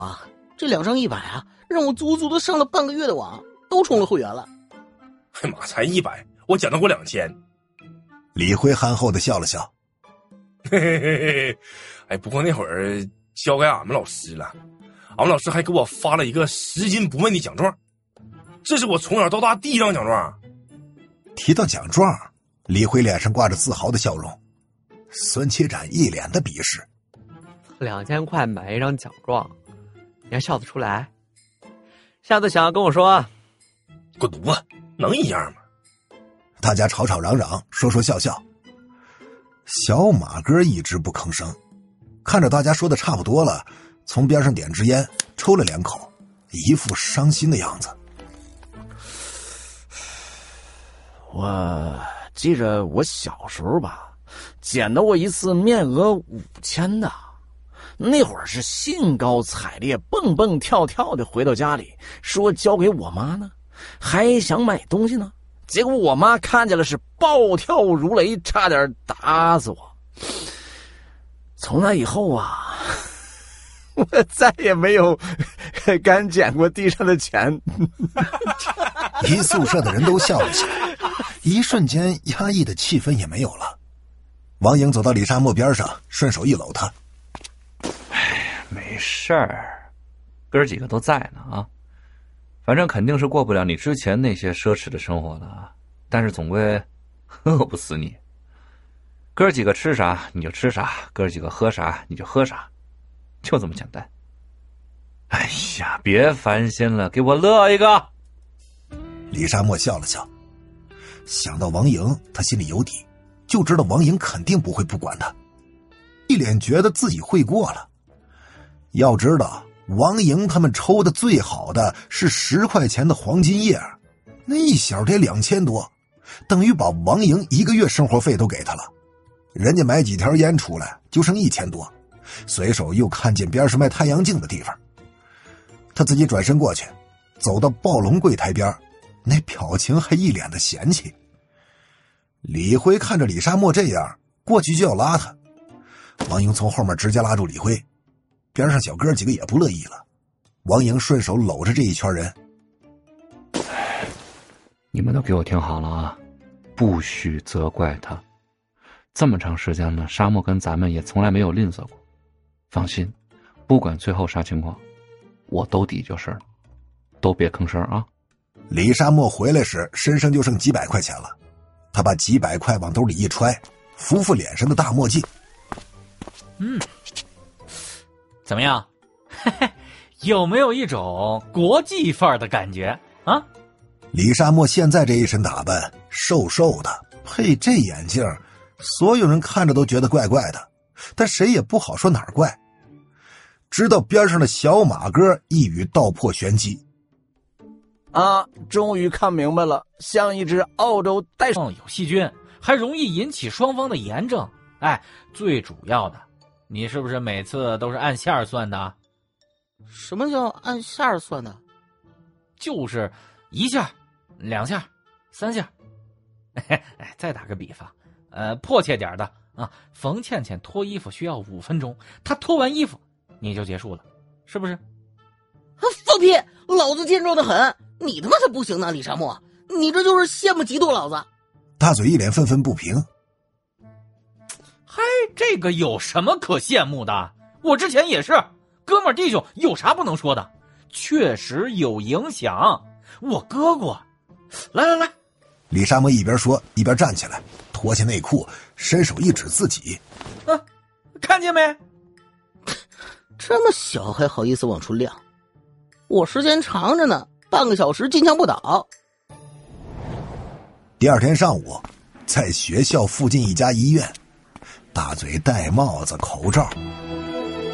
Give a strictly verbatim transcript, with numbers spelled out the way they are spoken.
啊，这两张一百啊，让我足足的上了半个月的网，都充了会员了。 哎妈，才一百，我捡到过两千。 李辉憨厚的笑了笑， 嘿嘿嘿嘿，哎，不过那会儿交给俺们老师了，俺们老师还给我发了一个拾金不昧的奖状，这是我从小到大第一张奖状。 提到奖状，李辉脸上挂着自豪的笑容，孙七展一脸的鄙视。 两千块买一张奖状，你还笑得出来？下次想要跟我说啊。 滚犊子，能一样吗？ 大家吵吵嚷嚷，说说笑笑。小马哥一直不吭声，看着大家说的差不多了，从边上点支烟，抽了两口，一副伤心的样子。 我记着我小时候吧，捡到过一次面额五千的，那会儿是兴高采烈、蹦蹦跳跳的回到家里，说交给我妈呢，还想买东西呢。结果我妈看见了是暴跳如雷，差点打死我。从那以后啊，我再也没有敢捡过地上的钱。 一宿舍的人都笑了起来，一瞬间压抑的气氛也没有了。王莹走到李沙漠边上，顺手一搂他。 哎，没事儿，哥几个都在呢啊。反正肯定是过不了你之前那些奢侈的生活了，但是总归饿不死你。哥几个吃啥你就吃啥，哥几个喝啥你就喝啥，就这么简单。哎呀，别烦心了，给我乐一个。 李沙漠笑了笑，想到王莹，他心里有底，就知道王莹肯定不会不管他，一脸觉得自己会过了。要知道王莹他们抽的最好的是十块钱的黄金叶，那一小得两千多，等于把王莹一个月生活费都给他了。人家买几条烟出来就剩一千多，随手又看见边上卖太阳镜的地方，他自己转身过去，走到暴龙柜台边，那表情还一脸的嫌弃。李辉看着李沙漠这样，过去就要拉他，王莹从后面直接拉住李辉，边上小哥几个也不乐意了。王莹顺手搂着这一圈人。 你们都给我听好了啊，不许责怪他。这么长时间了，沙漠跟咱们也从来没有吝啬过。放心，不管最后啥情况，我兜底就是了，都别吭声啊。 李沙漠回来时身上就剩几百块钱了，他把几百块往兜里一揣，扶扶脸上的大墨镜。 嗯，怎么样？嘿嘿，有没有一种国际范儿的感觉啊？ 李沙漠现在这一身打扮，瘦瘦的，配这眼镜，所有人看着都觉得怪怪的，但谁也不好说哪儿怪。直到边上的小马哥一语道破玄机。 啊，终于看明白了，像一只澳洲袋鼠， 有细菌，还容易引起双方的炎症。哎，最主要的，你是不是每次都是按下算的？ 什么叫按下算的？ 就是一下、两下、三下。哎，再打个比方，呃，迫切点的啊，冯倩倩脱衣服需要五分钟，她脱完衣服你就结束了，是不是？ 啊，放屁！老子健壮的很，你他妈才不行呢，李沙漠，你这就是羡慕嫉妒老子。 大嘴一脸愤愤不平。 嗨，这个有什么可羡慕的？我之前也是，哥们儿弟兄有啥不能说的？确实有影响。我哥哥，来来来。 李沙漠一边说一边站起来，脱下内裤，伸手一指自己。 啊，看见没？ 这么小还好意思往出亮？我时间长着呢，半个小时金枪不倒。 第二天上午，在学校附近一家医院，大嘴戴帽子口罩，